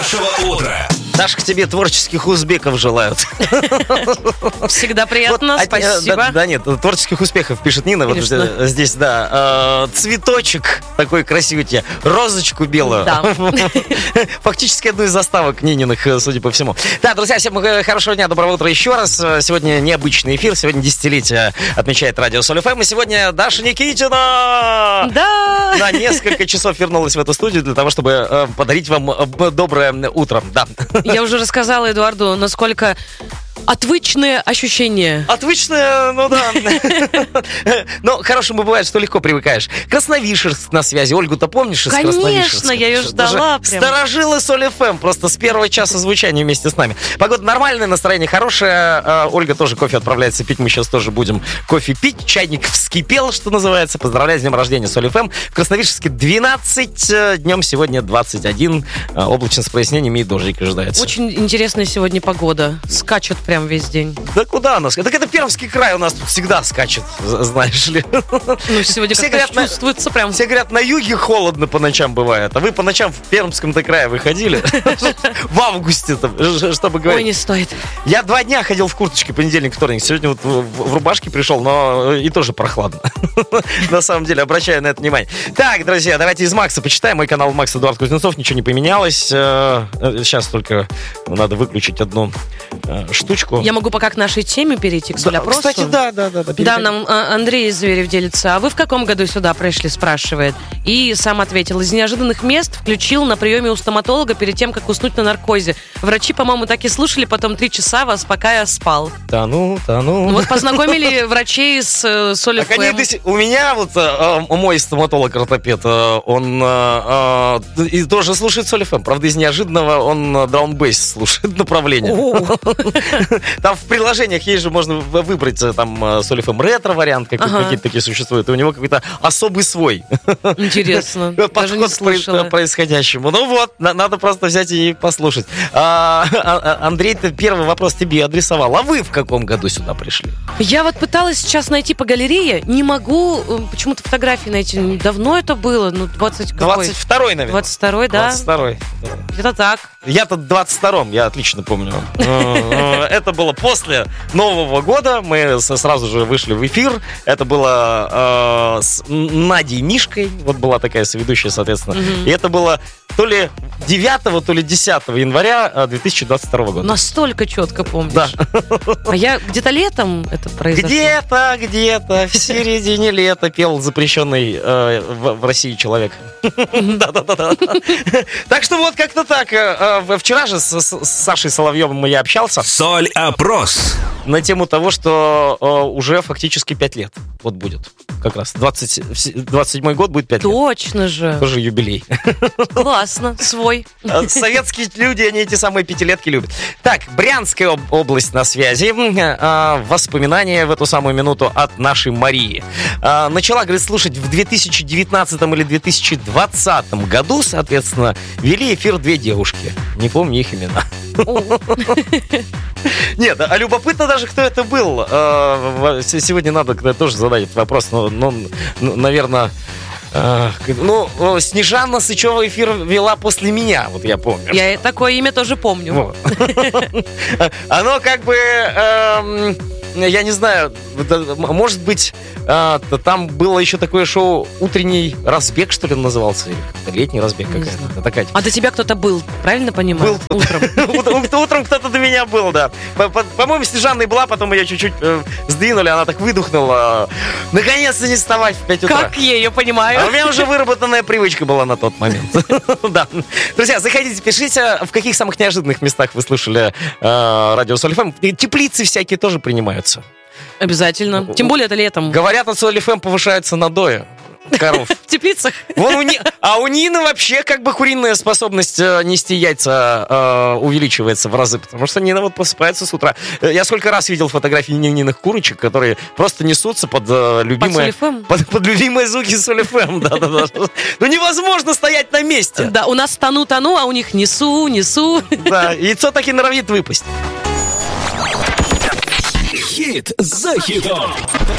нашего утра. Дашка, тебе творческих узбеков желают. Всегда приятно, Вот, спасибо. Да, нет, творческих успехов, пишет Нина. Вот здесь, да. Цветочек такой красивый тебе. Розочку белую. Да. Фактически одну из заставок Нининых, судя по всему. Да, друзья, всем хорошего дня, доброго утра еще раз. Сегодня необычный эфир. Сегодня десятилетие отмечает радио Соль ФМ. И сегодня Даша Никитина на несколько часов вернулась в эту студию для того, чтобы подарить вам доброе утро. Да. Я уже рассказала Эдуарду, насколько отвычные ощущения. Отвычные, ну да. Но хорошему бывает, что легко привыкаешь. Красновишерск на связи. Ольгу-то помнишь из Красновишерска? Конечно, я ее ждала прям. Сторожилы Соль ФМ просто с первого часа звучания вместе с нами. Погода нормальная, настроение хорошее. Ольга тоже кофе отправляется пить. Мы сейчас тоже будем кофе пить. Чайник вскипел, что называется. Поздравляю с днем рождения Соль ФМ. В Красновишерске 12, днем сегодня 21. Облачно с прояснениями и дождик ожидается. Очень интересная сегодня погода. Скачет прям весь день. Да куда она скачет? Так это Пермский край у нас тут всегда скачет, знаешь ли. Ну, сегодня все как-то говорят, чувствуется прям. Все говорят, на юге холодно по ночам бывает. А вы по ночам в Пермском-то крае выходили? В августе-то, чтобы говорить. Ой, не стоит. Я 2 дня ходил в курточке, понедельник, вторник. Сегодня вот в рубашке пришел, но и тоже прохладно. На самом деле, обращаю на это внимание. Так, друзья, давайте из Макса почитаем. Мой канал Макс Эдуард Кузнецов. Ничего не поменялось. Сейчас только надо выключить одну штучку. Я могу пока к нашей теме перейти, к соль-опросу. Кстати, да. Да, нам Андрей из Зверев делится. А вы в каком году сюда пришли, спрашивает. И сам ответил. Из неожиданных мест включил на приеме у стоматолога перед тем, как уснуть на наркозе. Врачи, по-моему, так и слушали потом 3 часа вас, пока я спал. Тону. Ну вот познакомили врачей с Соль ФМ. У меня вот мой стоматолог-ортопед, он и тоже слушает Соль ФМ. Правда, из неожиданного он даунбейс слушает направление. Там в приложениях есть же, можно выбрать там Соль ФМ ретро-вариант, какие-то такие существуют. И у него какой-то особый свой. Интересно. Даже не слышала. Подход к происходящему. Ну вот, надо просто взять и послушать. Андрей, первый вопрос тебе адресовал. А вы в каком году сюда пришли? Я вот пыталась сейчас найти по галерее. Не могу почему-то фотографии найти. Давно это было? Ну, 22-й, наверное. 22-й, да? 22-й. Где-то так. Я-то 22-м, я отлично помню. Это было после Нового года. Мы сразу же вышли в эфир. Это было с Надей Мишкой. Вот была такая соведущая, соответственно. И это было то ли 9, то ли 10 января 2022 года. Настолько четко помнишь. Да. А я где-то летом это произошло. Где-то в середине лета пел запрещенный в России человек. Да. Так что вот как-то так. Вчера же с Сашей Соловьевым я общался. Соль-опрос. На тему того, что уже фактически 5 лет. Вот будет. Как раз 27-й год будет 5 лет. Точно же. Тоже юбилей. Классно. Свой. Советские люди, они эти самые пятилетки любят. Так, Брянская область на связи. Воспоминания в эту самую минуту от нашей Марии. Начала, говорит, слушать в 2019 или 2020 году, соответственно, вели эфир 2 девушки. Не помню их имена. Нет, а любопытно даже, кто это был. Сегодня надо тоже задать этот вопрос, но наверное... Снежана Сычева эфир вела после меня, вот я помню. Я такое имя тоже помню. Оно как бы... Я не знаю, может быть, там было еще такое шоу «Утренний разбег», что ли, назывался? Или летний разбег какая-то. А до тебя кто-то был, правильно понимаю? Был. Утром. Утром кто-то до меня был, да. По-моему, Снежана и была, потом ее чуть-чуть сдвинули, она так выдохнула. Наконец-то не вставать в 5 утра. Как я ее понимаю. А у меня уже выработанная привычка была на тот момент. Да. Друзья, заходите, пишите, в каких самых неожиданных местах вы слушали радио Соль ФМ. Теплицы всякие тоже принимаются. Обязательно. Тем более это летом. Говорят, от Соль ФМ повышаются надои коров. В теплицах. А у Нины вообще как бы куриная способность нести яйца увеличивается в разы, потому что Нина вот просыпается с утра. Я сколько раз видел фотографии Нининых курочек, которые просто несутся под любимые звуки Соль ФМ. Да. Ну невозможно стоять на месте. Да, у нас тону, а у них несу. Да, яйцо так и норовит выпасть. Хит за хитом.